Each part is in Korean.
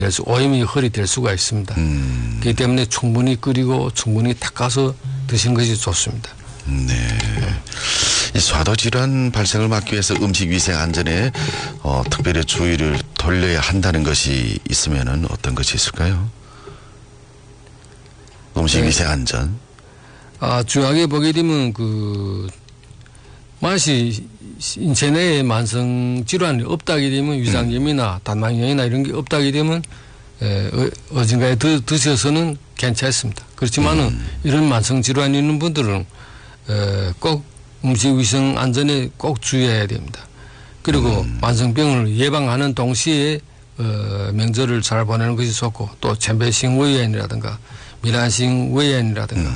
오염이 허리될 수가 있습니다. 그렇기 때문에 충분히 끓이고 충분히 닦아서 드시는 것이 좋습니다. 네. 이 소화도 질환 발생을 막기 위해서 음식 위생 안전에 특별히 주의를 돌려야 한다는 것이 있으면은 어떤 것이 있을까요? 음식 위생 안전. 주하게 보게 되면 맛이 인체 내에 만성 질환이 없다게 되면 위장염이나 단막염이나 이런 게 없다게 되면 어딘가에 드셔서는 괜찮습니다. 그렇지만은 이런 만성 질환이 있는 분들은 꼭 음식 위생 안전에 꼭 주의해야 됩니다. 그리고 만성병을 예방하는 동시에 명절을 잘 보내는 것이 좋고 또 챔베싱胃炎이라든가 미란싱胃炎이라든가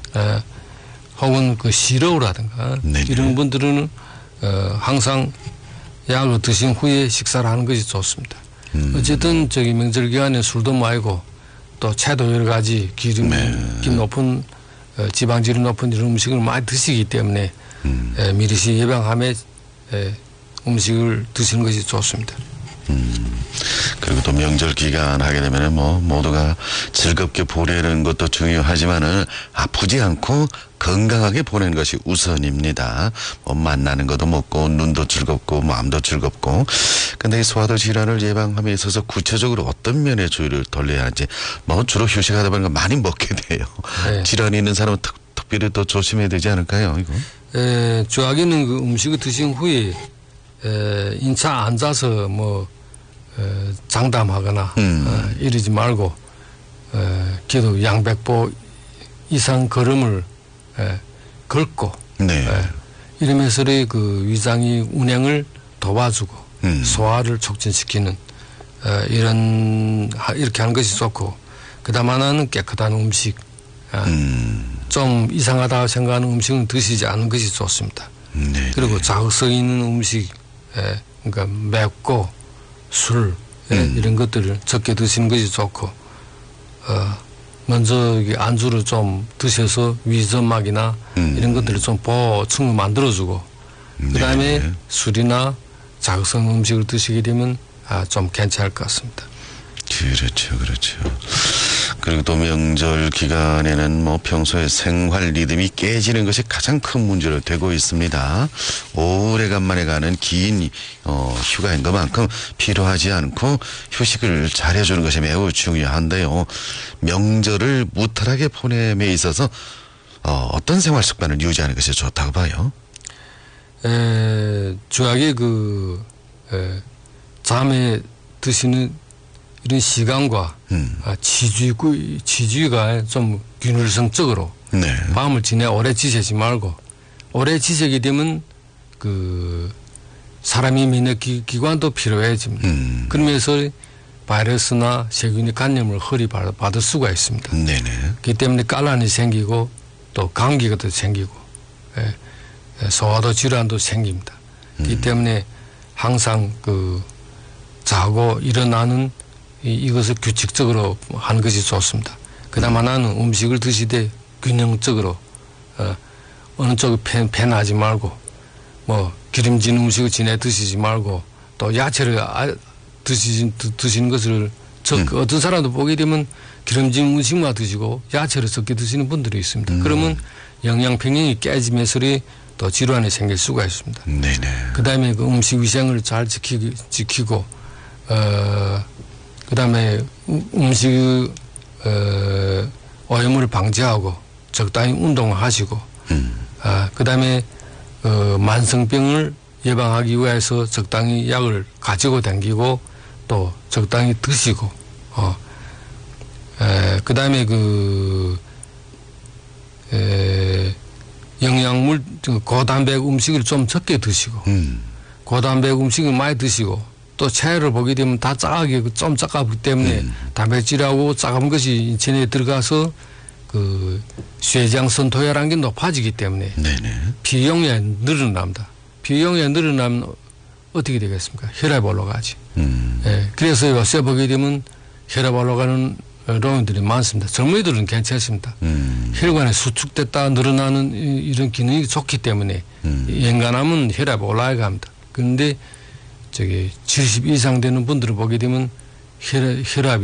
혹은 시러우라든가 네네. 이런 분들은 항상 약을 드신 후에 식사를 하는 것이 좋습니다. 어쨌든 명절 기간에 술도 마시고 또 채도 여러 가지 기름 높은 지방질이 높은 이런 음식을 많이 드시기 때문에 미리시 예방함에 음식을 드시는 것이 좋습니다. 그리고 또 명절 기간 하게 되면은 모두가 즐겁게 보내는 것도 중요하지만은 아프지 않고 건강하게 보내는 것이 우선입니다. 만나는 것도 먹고 눈도 즐겁고 마음도 즐겁고. 근데 이 소화도 질환을 예방함에 있어서 구체적으로 어떤 면에 주의를 돌려야 하지? 주로 휴식하다 보니까 많이 먹게 돼요. 네. 질환이 있는 사람은 특별히 더 조심해야 되지 않을까요, 이거? 주하게는 음식을 드신 후에 인차 앉아서 장담하거나 이러지 말고 기도 양백보 이상 걸음을 걷고 네. 이러면서 위장의 운행을 도와주고 소화를 촉진시키는 이렇게 하는 것이 좋고 그다음 하나는 깨끗한 음식 좀 이상하다고 생각하는 음식은 드시지 않는 것이 좋습니다. 네. 그리고 자극성 있는 음식 그러니까 맵고 술 이런 것들을 적게 드시는 것이 좋고 먼저 안주를 좀 드셔서 위점막이나 이런 것들을 좀 보충을 만들어주고 그다음에 네. 술이나 자극성 음식을 드시게 되면 좀 괜찮을 것 같습니다. 그렇죠. 그리고 또 명절 기간에는 평소에 생활 리듬이 깨지는 것이 가장 큰 문제로 되고 있습니다. 오래간만에 가는 긴 휴가인 것만큼 필요하지 않고 휴식을 잘해주는 것이 매우 중요한데요. 명절을 무탈하게 보냄에 있어서 어떤 생활 습관을 유지하는 것이 좋다고 봐요? 주하게 잠에 드시는 이런 시간과 지주가 좀 균일성적으로 네. 밤을 오래 지새지 말고 오래 지새게 되면 사람이免疫기관도 필요해집니다. 그러면서 바이러스나 세균의 감염을 받을 수가 있습니다. 네네. 그렇기 때문에 깔란이 생기고 또 감기가 또 생기고 소화도 질환도 생깁니다. 그렇기 때문에 항상 자고 일어나는 이것을 규칙적으로 하는 것이 좋습니다. 그다음 하나는 음식을 드시되 균형적으로 어느 쪽에偏하지 말고 기름진 음식을 지내 드시지 말고 또 야채를 드시는 것을 어떤 사람도 보게 되면 기름진 음식만 드시고 야채를 적게 드시는 분들이 있습니다. 그러면 영양 평형이 깨지면서 또 질환이 생길 수가 있습니다. 네네. 그다음에 음식 위생을 잘 지키고 그다음에 음식 오염을 방지하고 적당히 운동을 하시고 그다음에 만성병을 예방하기 위해서 적당히 약을 가지고 다니고 또 적당히 드시고 그다음에 영양물 고단백 음식을 좀 적게 드시고 고단백 음식을 많이 드시고 또 체를 보게 되면 다 좀 짜가기 때문에 단백질하고 짜간 것이 인체 내에 들어가서 쇠장 선토혈한 게 높아지기 때문에 네네. 비용량이 늘어납니다. 비용량이 늘어나면 어떻게 되겠습니까? 혈압이 올라가지. 그래서 요새 보게 되면 혈압 올라가는 노인들이 많습니다. 젊은이들은 괜찮습니다. 혈관에 수축됐다 늘어나는 이런 기능이 좋기 때문에 연간하면 혈압이 올라갑니다. 그런데 70 이상 되는 분들을 보게 되면 혈압이